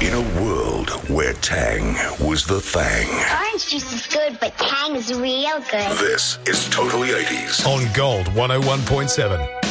In a world where Tang was the thing. Orange juice is good, but Tang is real good. This is Totally 80s. On Gold 101.7.